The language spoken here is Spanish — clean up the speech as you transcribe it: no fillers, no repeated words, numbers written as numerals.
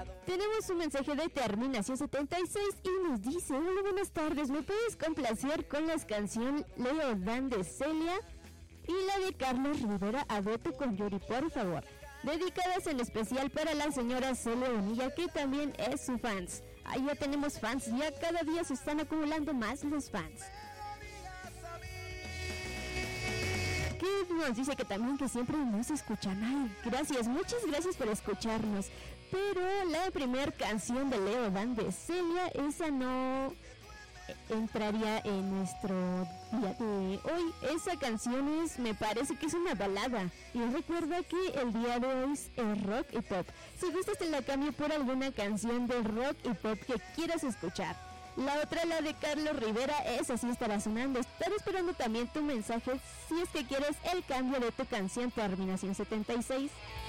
Tenemos un mensaje de terminación 76 y nos dice: hola, buenas tardes, ¿me puedes complacer con las canciones Leo Dan de Celia y la de Carlos Rivera, Adote con Yuri, por favor? Dedicadas en especial para la señora Celia Bonilla, que también es su fans. Ahí ya tenemos fans, ya cada día se están acumulando más los fans. Que nos dice que también que siempre nos escuchan. Ay, gracias, muchas gracias por escucharnos. Pero la primera canción de Leo Dan de Celia, esa no entraría en nuestro día de hoy. Esa canción me parece que es una balada. Y recuerda que el día de hoy es rock y pop. Si gustas te la cambio por alguna canción de rock y pop que quieras escuchar. La otra, la de Carlos Rivera, esa sí estará sonando. Estaré esperando también tu mensaje si es que quieres el cambio de tu canción terminación 76.